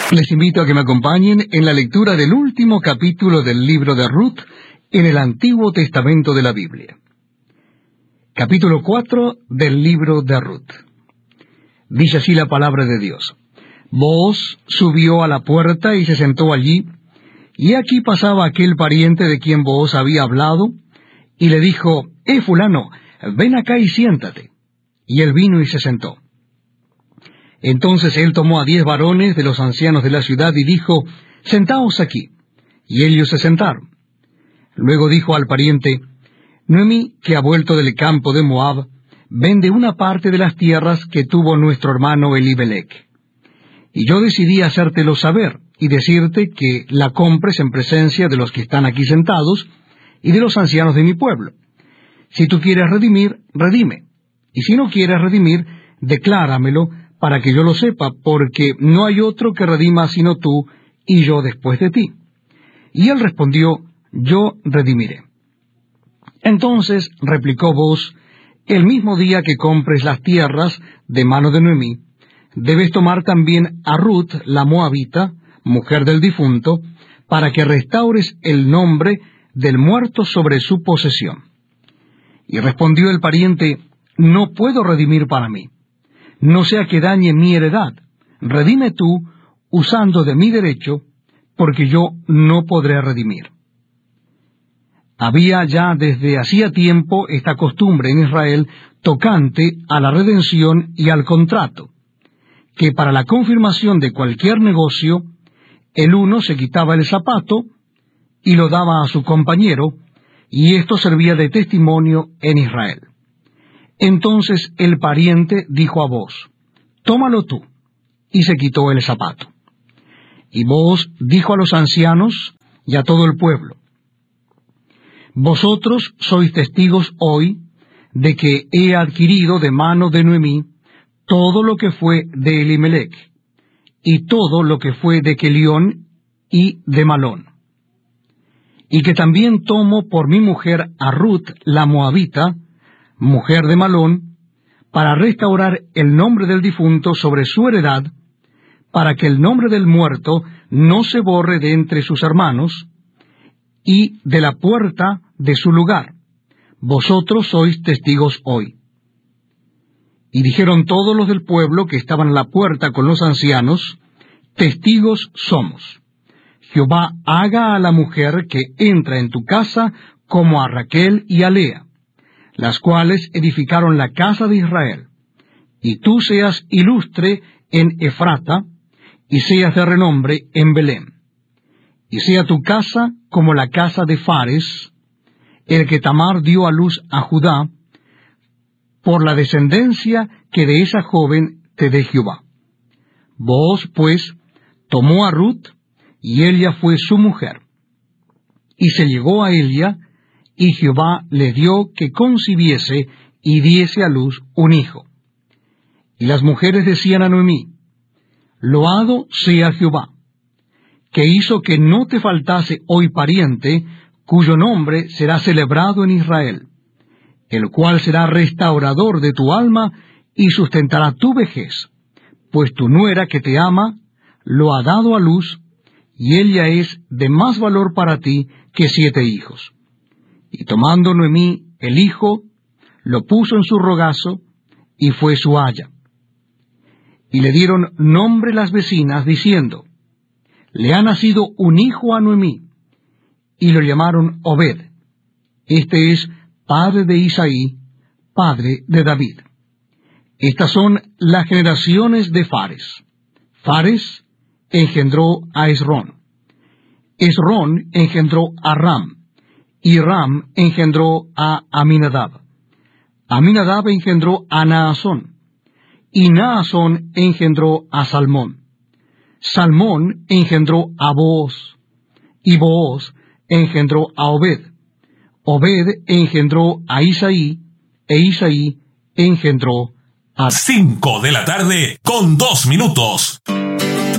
Les invito a que me acompañen en la lectura del último capítulo del libro de Ruth en el Antiguo Testamento de la Biblia. Capítulo 4 del libro de Ruth. Dice así la palabra de Dios. Booz subió a la puerta y se sentó allí, y aquí pasaba aquel pariente de quien Booz había hablado, y le dijo, fulano, ven acá y siéntate. Y él vino y se sentó. Entonces él tomó a 10 varones de los ancianos de la ciudad y dijo, sentaos aquí. Y ellos se sentaron. Luego dijo al pariente, Noemí, que ha vuelto del campo de Moab, vende una parte de las tierras que tuvo nuestro hermano Elimelech. Y yo decidí hacértelo saber y decirte que la compres en presencia de los que están aquí sentados y de los ancianos de mi pueblo. Si tú quieres redimir, redime. Y si no quieres redimir, decláramelo para que yo lo sepa, porque no hay otro que redima sino tú y yo después de ti. Y él respondió, yo redimiré. Entonces replicó Booz, el mismo día que compres las tierras de mano de Noemí, debes tomar también a Ruth, la moabita, mujer del difunto, para que restaures el nombre del muerto sobre su posesión. Y respondió el pariente, no puedo redimir para mí, no sea que dañe mi heredad, redime tú, usando de mi derecho, porque yo no podré redimir. Había ya desde hacía tiempo esta costumbre en Israel tocante a la redención y al contrato, que para la confirmación de cualquier negocio, el uno se quitaba el zapato y lo daba a su compañero, y esto servía de testimonio en Israel. Entonces el pariente dijo a Booz, tómalo tú, y se quitó el zapato. Y Booz dijo a los ancianos y a todo el pueblo, vosotros sois testigos hoy de que he adquirido de mano de Noemí todo lo que fue de Elimelech, y todo lo que fue de Kelión y de Malón, y que también tomo por mi mujer a Ruth la moabita, mujer de Malón, para restaurar el nombre del difunto sobre su heredad, para que el nombre del muerto no se borre de entre sus hermanos, y de la puerta de su lugar. Vosotros sois testigos hoy. Y dijeron todos los del pueblo que estaban a la puerta con los ancianos, testigos somos. Jehová haga a la mujer que entra en tu casa como a Raquel y a Lea, las cuales edificaron la casa de Israel, y tú seas ilustre en Efrata, y seas de renombre en Belén. Y sea tu casa como la casa de Fares, el que Tamar dio a luz a Judá, por la descendencia que de esa joven te dé Jehová. Booz, pues, tomó a Ruth, y ella fue su mujer. Y se llegó a ella, y Jehová le dio que concibiese y diese a luz un hijo. Y las mujeres decían a Noemí, loado sea Jehová, que hizo que no te faltase hoy pariente, cuyo nombre será celebrado en Israel, el cual será restaurador de tu alma y sustentará tu vejez, pues tu nuera que te ama lo ha dado a luz, y ella es de más valor para ti que 7 hijos. Y tomando Noemí el hijo, lo puso en su rogazo, y fue su aya. Y le dieron nombre las vecinas, diciendo, le ha nacido un hijo a Noemí, y lo llamaron Obed. Este es padre de Isaí, padre de David. Estas son las generaciones de Fares. Fares engendró a Esrón. Esrón engendró a Ram, y Ram engendró a Aminadab. Aminadab engendró a Naasón, y Naasón engendró a Salmón. Salmón engendró a Booz, y Booz engendró a Obed. Obed engendró a Isaí, e Isaí engendró a... 5 de la tarde con 2 minutos.